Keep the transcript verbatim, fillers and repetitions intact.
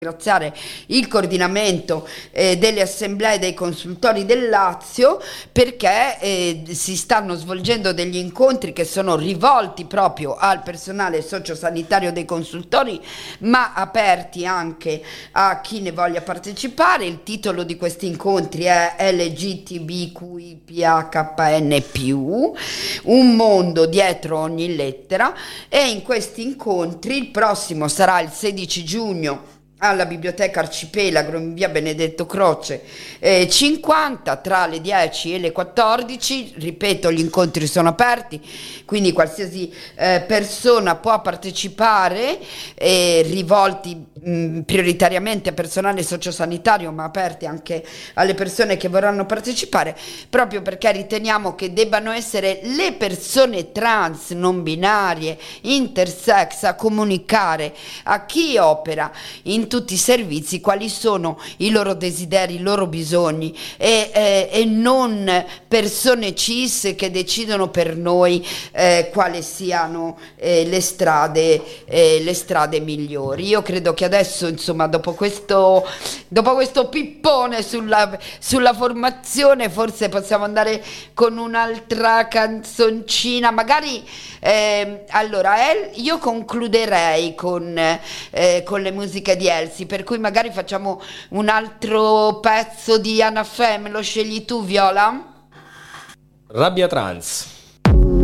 ringraziare il coordinamento eh, delle assemblee dei consultori del Lazio perché eh, si stanno svolgendo degli incontri che sono rivolti proprio al personale sociosanitario dei consultori, ma aperti anche a chi ne voglia partecipare. Il titolo di questi incontri è L G T B Q I P A K N più, un mondo dietro ogni lettera, e in questi incontri il prossimo sarà il sedici giugno alla Biblioteca Arcipelago in via Benedetto Croce eh, cinquanta, tra le dieci e le quattordici. Ripeto, gli incontri sono aperti, quindi qualsiasi eh, persona può partecipare, eh, rivolti mh, prioritariamente a personale sociosanitario, ma aperti anche alle persone che vorranno partecipare, proprio perché riteniamo che debbano essere le persone trans, non binarie, intersex a comunicare a chi opera in tutti i servizi quali sono i loro desideri, i loro bisogni, e, eh, e non persone cis che decidono per noi eh, quali siano eh, le strade eh, le strade migliori. Io credo che adesso, insomma, dopo questo dopo questo pippone sulla, sulla formazione, forse possiamo andare con un'altra canzoncina, magari eh, allora eh, io concluderei con, eh, con le musiche di Elsie, per cui magari facciamo un altro pezzo di Anna Femme. Lo scegli tu, Viola? Rabbia trans.